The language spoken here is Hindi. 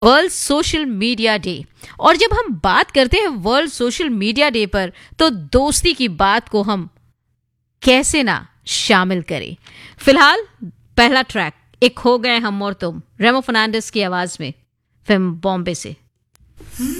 World social media day. और जब हम बात करते हैं वर्ल्ड सोशल मीडिया डे पर, तो दोस्ती की बात को हम कैसे ना शामिल करें। फिलहाल पहला ट्रैक एक हो गए हम और तुम, रेमो फर्नांडिस की आवाज में, फिल्म बॉम्बे से।